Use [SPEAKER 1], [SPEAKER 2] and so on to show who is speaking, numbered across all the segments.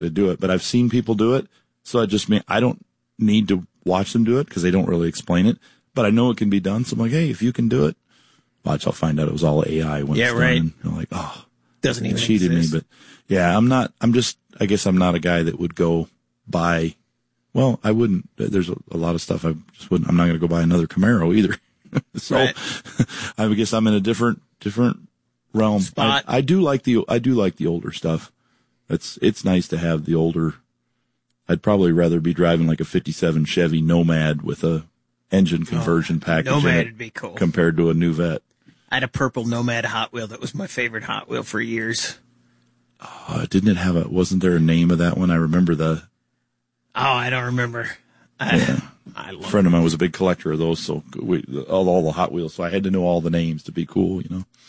[SPEAKER 1] to do it, but I've seen people do it. So I don't need to watch them do it because they don't really explain it, but I know it can be done. So I'm like, hey, if you can do it, watch, I'll find out it was all AI when it's done.
[SPEAKER 2] Right.
[SPEAKER 1] And I'm like, oh,
[SPEAKER 2] doesn't even
[SPEAKER 1] cheated
[SPEAKER 2] exist.
[SPEAKER 1] me. But yeah, I guess I'm not a guy that would go buy. Well, I wouldn't. There's a lot of stuff I just wouldn't. I'm not going to go buy another Camaro either. So
[SPEAKER 2] Right.
[SPEAKER 1] I guess I'm in a different realm.
[SPEAKER 2] Spot.
[SPEAKER 1] I do like the older stuff. It's nice to have the older. I'd probably rather be driving like a 57 Chevy Nomad with a engine conversion package in
[SPEAKER 2] Nomad
[SPEAKER 1] it
[SPEAKER 2] would be cool.
[SPEAKER 1] compared to a new Vet.
[SPEAKER 2] I had a purple Nomad Hot Wheel that was my favorite Hot Wheel for years.
[SPEAKER 1] Wasn't there a name of that one? I remember
[SPEAKER 2] Oh, I don't remember.
[SPEAKER 1] a
[SPEAKER 2] I
[SPEAKER 1] friend of mine was a big collector of those, so all the Hot Wheels, so I had to know all the names to be cool,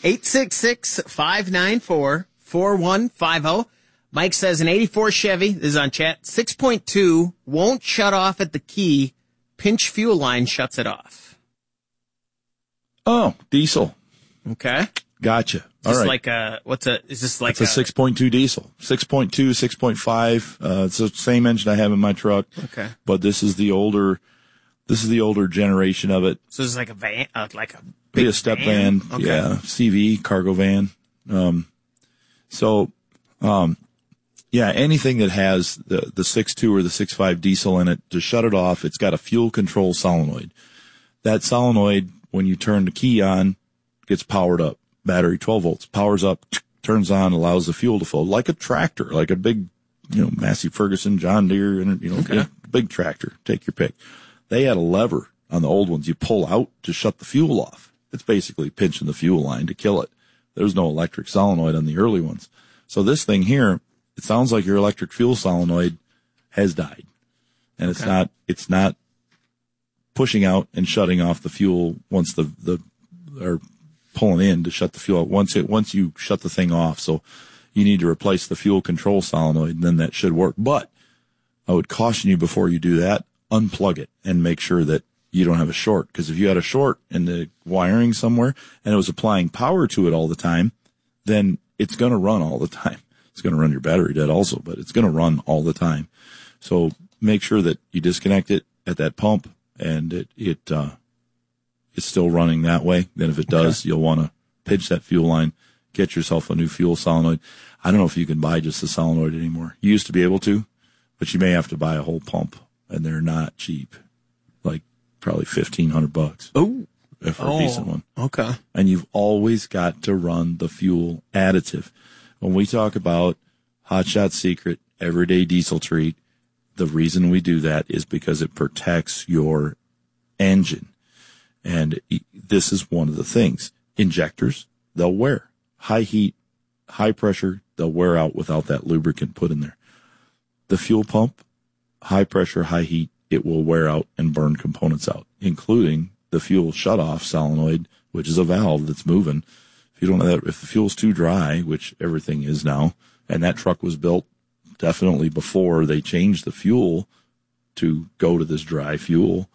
[SPEAKER 2] 866-594-4150. Mike says an 84 Chevy, this is on chat, 6.2, won't shut off at the key. Pinch fuel line shuts it off.
[SPEAKER 1] Oh, diesel.
[SPEAKER 2] Okay.
[SPEAKER 1] Gotcha. All right.
[SPEAKER 2] Is this like
[SPEAKER 1] it's a 6.2 diesel, 6.2, 6.5. It's the same engine I have in my truck.
[SPEAKER 2] Okay.
[SPEAKER 1] But this is the older generation of it.
[SPEAKER 2] So it's like a van, like a
[SPEAKER 1] Be
[SPEAKER 2] big
[SPEAKER 1] a step van.
[SPEAKER 2] Okay.
[SPEAKER 1] Yeah. CV, cargo van. Yeah, anything that has the 6.2 or the 6.5 diesel in it, to shut it off, it's got a fuel control solenoid. That solenoid, when you turn the key on, gets powered up. Battery 12 volts, powers up, turns on, allows the fuel to flow like a tractor, like a big, Massey Ferguson, John Deere,
[SPEAKER 2] Okay.
[SPEAKER 1] big tractor. Take your pick. They had a lever on the old ones you pull out to shut the fuel off. It's basically pinching the fuel line to kill it. There's no electric solenoid on the early ones. So this thing here, it sounds like your electric fuel solenoid has died. And it's not pushing out and shutting off the fuel once or pulling in to shut the fuel out once you shut the thing off. So you need to replace the fuel control solenoid, and then that should work. But I would caution you before you do that, unplug it and make sure that you don't have a short. Because if you had a short in the wiring somewhere and it was applying power to it all the time, then it's going to run all the time. It's going to run your battery dead also, but it's going to run all the time. So make sure that you disconnect it at that pump and it's still running that way. Then if it does, you'll want to pinch that fuel line, get yourself a new fuel solenoid. I don't know if you can buy just the solenoid anymore. You used to be able to, but you may have to buy a whole pump, and they're not cheap. Like probably $1,500.
[SPEAKER 2] Oh.
[SPEAKER 1] For a decent one.
[SPEAKER 2] Okay.
[SPEAKER 1] And you've always got to run the fuel additive. When we talk about Hot Shot Secret, everyday diesel treat, the reason we do that is because it protects your engine. And this is one of the things. Injectors, they'll wear. High heat, high pressure, they'll wear out without that lubricant put in there. The fuel pump, high pressure, high heat, it will wear out and burn components out, including the fuel shutoff solenoid, which is a valve that's moving. If you don't know that, if the fuel's too dry, which everything is now, and that truck was built definitely before they changed the fuel to go to this dry fuel,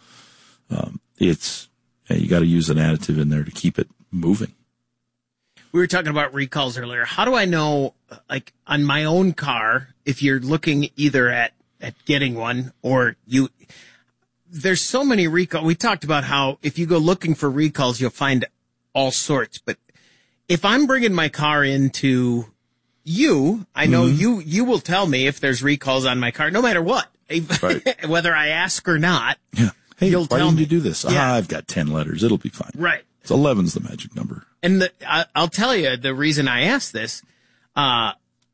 [SPEAKER 1] you got to use an additive in there to keep it moving.
[SPEAKER 2] We were talking about recalls earlier. How do I know, like on my own car, if you're looking either at getting one or there's so many recalls. We talked about how if you go looking for recalls, you'll find all sorts. But if I'm bringing my car into you, I know you will tell me if there's recalls on my car, no matter what, right. Whether I ask or not.
[SPEAKER 1] Yeah. Hey,
[SPEAKER 2] you'll
[SPEAKER 1] why
[SPEAKER 2] tell
[SPEAKER 1] didn't
[SPEAKER 2] me.
[SPEAKER 1] you do this?
[SPEAKER 2] Yeah.
[SPEAKER 1] I've got 10 letters. It'll be fine.
[SPEAKER 2] Right.
[SPEAKER 1] So 11's the magic number.
[SPEAKER 2] And I'll tell you the reason I asked this. Our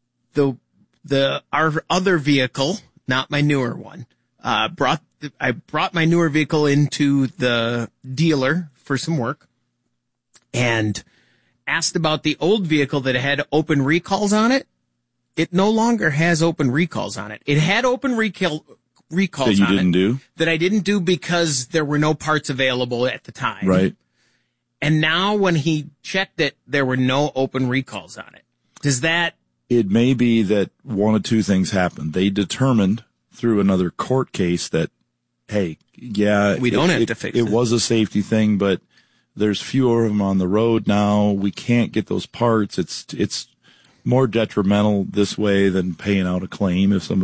[SPEAKER 2] other vehicle, not my newer one, I brought my newer vehicle into the dealer for some work and asked about the old vehicle that had open recalls on it. It no longer has open recalls on it. It had open recalls
[SPEAKER 1] that you
[SPEAKER 2] on
[SPEAKER 1] didn't
[SPEAKER 2] it
[SPEAKER 1] do?
[SPEAKER 2] that I didn't do because there were no parts available at the time.
[SPEAKER 1] Right.
[SPEAKER 2] And now when he checked it, there were no open recalls on it. Does that?
[SPEAKER 1] It may be that one of two things happened. They determined through another court case that, hey, yeah,
[SPEAKER 2] we don't have to fix it.
[SPEAKER 1] It was a safety thing, but there's fewer of them on the road now. We can't get those parts. It's more detrimental this way than paying out a claim if somebody